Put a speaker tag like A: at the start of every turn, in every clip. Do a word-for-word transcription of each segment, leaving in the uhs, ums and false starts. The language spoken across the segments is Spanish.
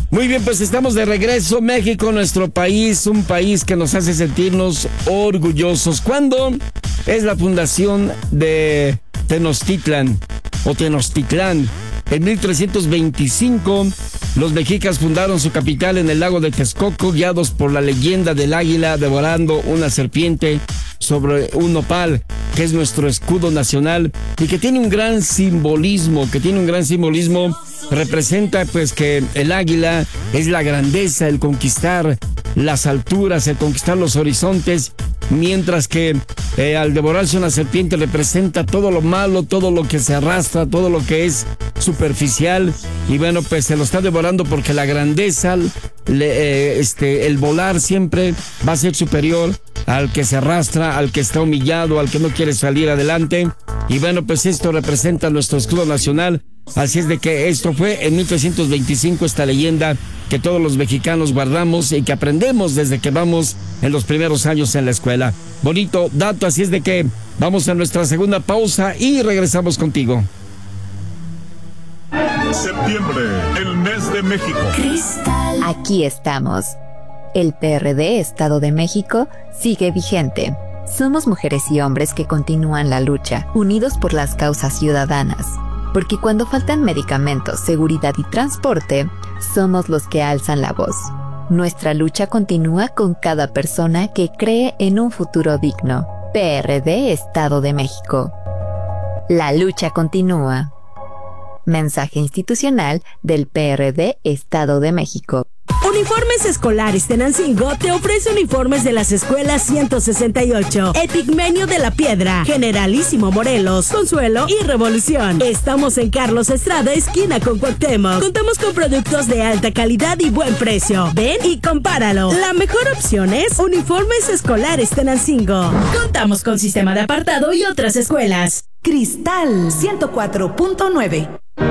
A: Muy bien, pues estamos de regreso. México, nuestro país, un país que nos hace sentirnos orgullosos. ¿Cuándo es la fundación de Tenochtitlan o Tenochtitlán? En mil trescientos veinticinco, los mexicas fundaron su capital en el lago de Texcoco, guiados por la leyenda del águila devorando una serpiente sobre un nopal, que es nuestro escudo nacional y que tiene un gran simbolismo, que tiene un gran simbolismo, representa pues que el águila es la grandeza, el conquistar las alturas, el conquistar los horizontes, mientras que eh, al devorarse una serpiente representa todo lo malo, todo lo que se arrastra, todo lo que es superficial, y bueno, pues se lo está devorando porque la grandeza, le, eh, este, el volar siempre va a ser superior al que se arrastra, al que está humillado, al que no quiere salir adelante. Y bueno, pues esto representa nuestro escudo nacional. Así es de que esto fue en mil trescientos veinticinco, esta leyenda que todos los mexicanos guardamos y que aprendemos desde que vamos en los primeros años en la escuela. Bonito dato, así es de que vamos a nuestra segunda pausa y regresamos contigo.
B: Septiembre, el mes de México.
C: Cristal. Aquí estamos. El P R D Estado de México sigue vigente. Somos mujeres y hombres que continúan la lucha, unidos por las causas ciudadanas. Porque cuando faltan medicamentos, seguridad y transporte, somos los que alzan la voz. Nuestra lucha continúa con cada persona que cree en un futuro digno. P R D Estado de México. La lucha continúa. Mensaje institucional del P R D Estado de México.
D: Uniformes Escolares Tenancingo te ofrece uniformes de las escuelas ciento sesenta y ocho, Epigmenio de la Piedra, Generalísimo Morelos, Consuelo y Revolución. Estamos en Carlos Estrada, esquina con Cuauhtémoc. Contamos con productos de alta calidad y buen precio. Ven y compáralo. La mejor opción es Uniformes Escolares Tenancingo. Contamos con sistema de apartado y otras escuelas.
E: Cristal ciento cuatro punto nueve.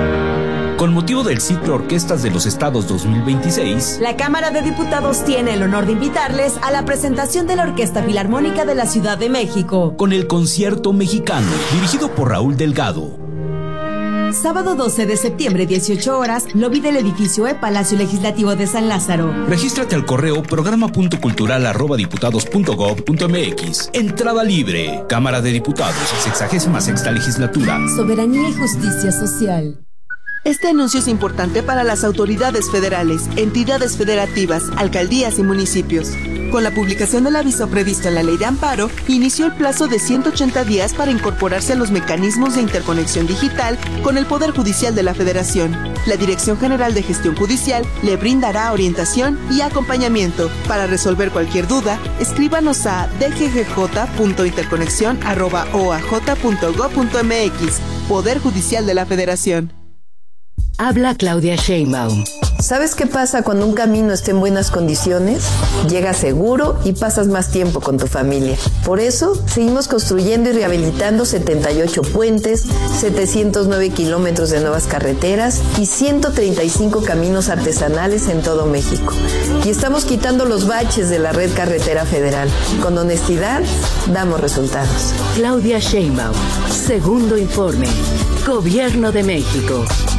F: Con motivo del ciclo Orquestas de los Estados dos mil veintiséis,
E: la Cámara de Diputados tiene el honor de invitarles a la presentación de la Orquesta Filarmónica de la Ciudad de México,
F: con el Concierto Mexicano, dirigido por Raúl Delgado.
E: Sábado doce de septiembre, dieciocho horas, lobby del edificio E, Palacio Legislativo de San Lázaro.
F: Regístrate al correo programa.cultural arroba diputados punto gob punto mx. Entrada libre. Cámara de Diputados, sexagésima sexta legislatura.
E: Soberanía y justicia social.
G: Este anuncio es importante para las autoridades federales, entidades federativas, alcaldías y municipios. Con la publicación del aviso previsto en la Ley de Amparo, inició el plazo de ciento ochenta días para incorporarse a los mecanismos de interconexión digital con el Poder Judicial de la Federación. La Dirección General de Gestión Judicial le brindará orientación y acompañamiento. Para resolver cualquier duda, escríbanos a d g g j punto interconexión arroba o a j punto gob punto mx. Poder Judicial de la Federación.
H: Habla Claudia Sheinbaum.
I: ¿Sabes qué pasa cuando un camino está en buenas condiciones? Llegas seguro y pasas más tiempo con tu familia. Por eso, seguimos construyendo y rehabilitando setenta y ocho puentes, setecientos nueve kilómetros de nuevas carreteras y ciento treinta y cinco caminos artesanales en todo México. Y estamos quitando los baches de la red carretera federal. Con honestidad, damos resultados.
H: Claudia Sheinbaum. Segundo informe. Gobierno de México.